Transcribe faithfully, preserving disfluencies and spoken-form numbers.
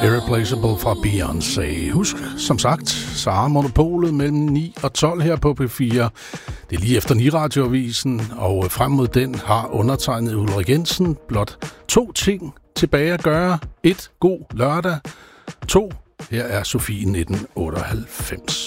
Irreplaceable fra Beyoncé. Husk, som sagt, så har Monopolet mellem ni og tolv her på P fire. Det er lige efter Ni-radioavisen, og frem mod den har undertegnet Ulrik Jensen blot to ting tilbage at gøre. Et, god lørdag. To, her er Sofie nitten otteoghalvfems.